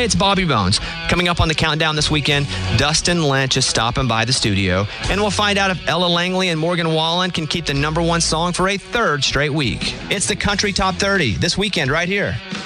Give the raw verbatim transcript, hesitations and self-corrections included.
Hey, it's Bobby Bones. Coming up on the countdown this weekend, Dustin Lynch is stopping by the studio, and we'll find out if Ella Langley and Morgan Wallen can keep the number one song for a third straight week. It's the Country Top thirty this weekend right here.